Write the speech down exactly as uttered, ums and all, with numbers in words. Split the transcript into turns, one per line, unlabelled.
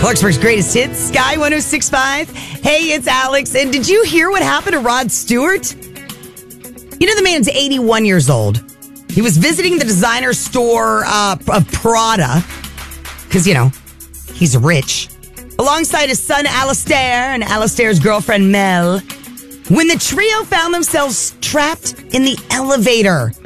Clarksburg's greatest hits, Sky one oh six point five. Hey, it's Alex. And did you hear what happened to Rod Stewart? You know, the man's eighty-one years old. He was visiting the designer store uh, of Prada because, you know, he's rich, alongside his son Alistair and Alistair's girlfriend Mel, when the trio found themselves trapped in the elevator.